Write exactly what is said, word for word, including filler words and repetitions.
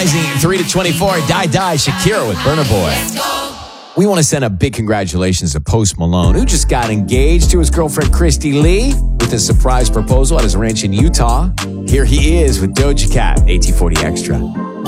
Rising three to twenty-four, Die Die, Shakira with Burna Boy. We want to send a big congratulations to Post Malone, who just got engaged to his girlfriend Christy Lee with a surprise proposal at his ranch in Utah. Here he is with Doja Cat, A T forty Extra.